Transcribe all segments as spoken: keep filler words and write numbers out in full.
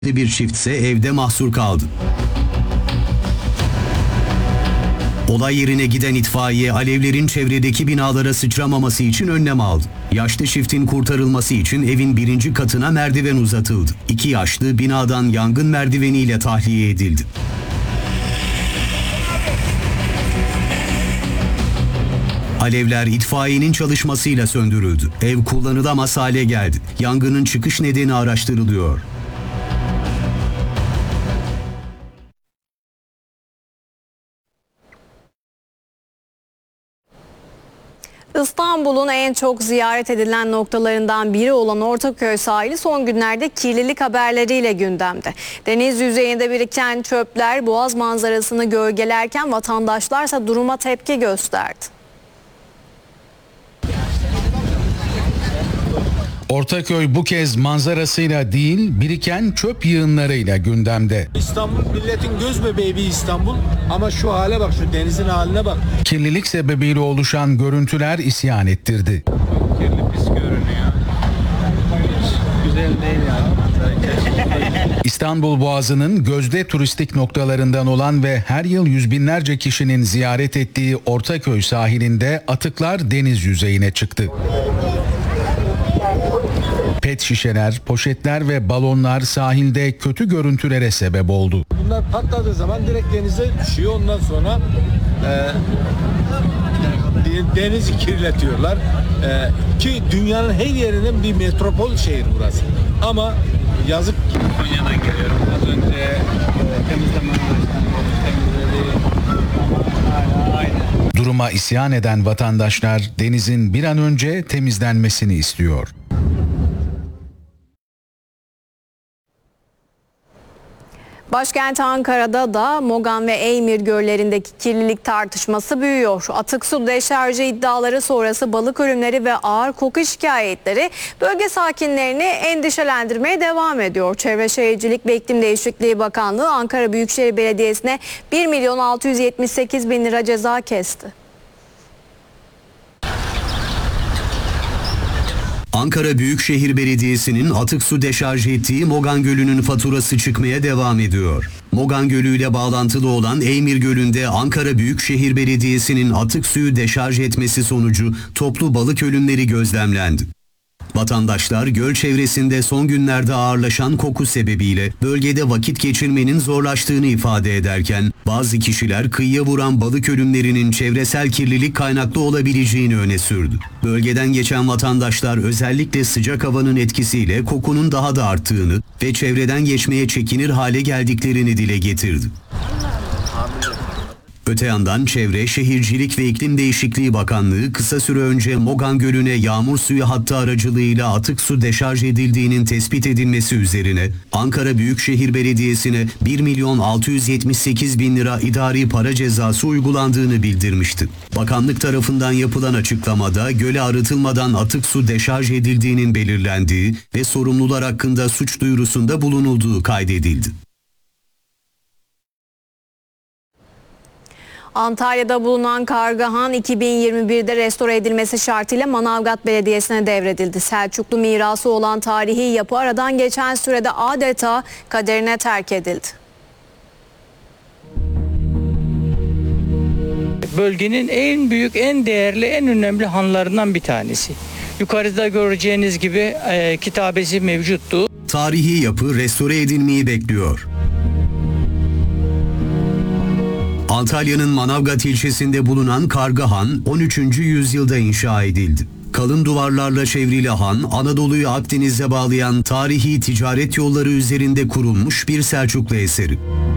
Bir çiftse evde mahsur kaldı. Olay yerine giden itfaiye alevlerin çevredeki binalara sıçramaması için önlem aldı. Yaşlı çiftin kurtarılması için evin birinci katına merdiven uzatıldı. İki yaşlı binadan yangın merdiveniyle tahliye edildi. Alevler itfaiyenin çalışmasıyla söndürüldü. Ev kullanılamaz hale geldi. Yangının çıkış nedeni araştırılıyor. İstanbul'un en çok ziyaret edilen noktalarından biri olan Ortaköy sahili son günlerde kirlilik haberleriyle gündemde. Deniz yüzeyinde biriken çöpler Boğaz manzarasını gölgelerken vatandaşlarsa duruma tepki gösterdi. Ortaköy bu kez manzarasıyla değil, biriken çöp yığınlarıyla gündemde. İstanbul milletin göz bebeği bir İstanbul ama şu hale bak, şu denizin haline bak. Kirlilik sebebiyle oluşan görüntüler isyan ettirdi. Kirli pis görünüyor. Güzel değil ya. İstanbul Boğazı'nın gözde turistik noktalarından olan ve her yıl yüz binlerce kişinin ziyaret ettiği Ortaköy sahilinde atıklar deniz yüzeyine çıktı. Pet şişeler, poşetler ve balonlar sahilde kötü görüntülere sebep oldu. Bunlar patladığı zaman direkt denize düşüyor. Ondan sonra e, denizi kirletiyorlar. E, ki dünyanın her yerinin bir metropol şehir burası. Ama yazık. Konya'dan geliyorum. Az önce e, temizleme temizledi. Hala aynı. Duruma isyan eden vatandaşlar denizin bir an önce temizlenmesini istiyor. Başkent Ankara'da da Mogan ve Eymir göllerindeki kirlilik tartışması büyüyor. Atık su deşarjı iddiaları sonrası balık ölümleri ve ağır koku şikayetleri bölge sakinlerini endişelendirmeye devam ediyor. Çevre Şehircilik ve İklim Değişikliği Bakanlığı Ankara Büyükşehir Belediyesi'ne bir milyon altı yüz yetmiş sekiz bin lira ceza kesti. Ankara Büyükşehir Belediyesi'nin atık su deşarj ettiği Mogan Gölü'nün faturası çıkmaya devam ediyor. Mogan Gölü ile bağlantılı olan Eymir Gölü'nde Ankara Büyükşehir Belediyesi'nin atık suyu deşarj etmesi sonucu toplu balık ölümleri gözlemlendi. Vatandaşlar göl çevresinde son günlerde ağırlaşan koku sebebiyle bölgede vakit geçirmenin zorlaştığını ifade ederken bazı kişiler kıyıya vuran balık ölümlerinin çevresel kirlilik kaynaklı olabileceğini öne sürdü. Bölgeden geçen vatandaşlar özellikle sıcak havanın etkisiyle kokunun daha da arttığını ve çevreden geçmeye çekinir hale geldiklerini dile getirdi. Öte yandan Çevre, Şehircilik ve İklim Değişikliği Bakanlığı kısa süre önce Mogan Gölü'ne yağmur suyu hattı aracılığıyla atık su deşarj edildiğinin tespit edilmesi üzerine Ankara Büyükşehir Belediyesi'ne bir milyon altı yüz yetmiş sekiz bin lira idari para cezası uygulandığını bildirmişti. Bakanlık tarafından yapılan açıklamada göle arıtılmadan atık su deşarj edildiğinin belirlendiği ve sorumlular hakkında suç duyurusunda bulunulduğu kaydedildi. Antalya'da bulunan Kargahan iki bin yirmi birde restore edilmesi şartıyla Manavgat Belediyesi'ne devredildi. Selçuklu mirası olan tarihi yapı aradan geçen sürede adeta kaderine terk edildi. Bölgenin en büyük, en değerli, en önemli hanlarından bir tanesi. Yukarıda göreceğiniz gibi e, kitabesi mevcuttu. Tarihi yapı restore edilmeyi bekliyor. Antalya'nın Manavgat ilçesinde bulunan Kargahan on üçüncü yüzyılda inşa edildi. Kalın duvarlarla çevrili han, Anadolu'yu Akdeniz'e bağlayan tarihi ticaret yolları üzerinde kurulmuş bir Selçuklu eseri.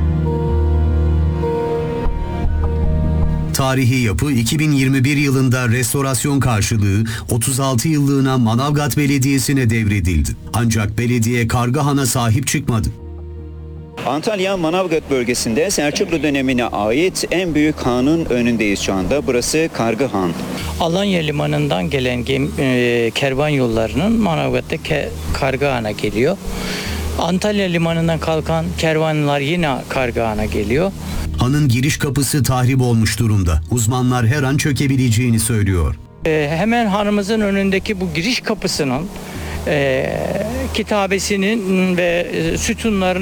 Tarihi yapı iki bin yirmi bir yılında restorasyon karşılığı otuz altı yıllığına Manavgat Belediyesi'ne devredildi. Ancak belediye Kargahan'a sahip çıkmadı. Antalya Manavgat bölgesinde Selçuklu dönemine ait en büyük hanın önündeyiz şu anda. Burası Kargahan. Alanya limanından gelen gem, e, kervan yollarının Manavgat'ta ke, Kargahan'a geliyor. Antalya limanından kalkan kervanlar yine Kargahan'a geliyor. Hanın giriş kapısı tahrip olmuş durumda. Uzmanlar her an çökebileceğini söylüyor. E, hemen hanımızın önündeki bu giriş kapısının e, kitabesinin ve e, sütunların